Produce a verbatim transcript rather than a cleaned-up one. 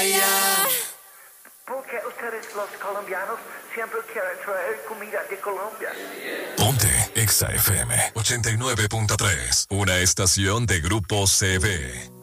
yeah. Porque ustedes los colombianos siempre quieren traer comida de Colombia. Ponte Exa F M ochenta y nueve punto tres, una estación de Grupo C V.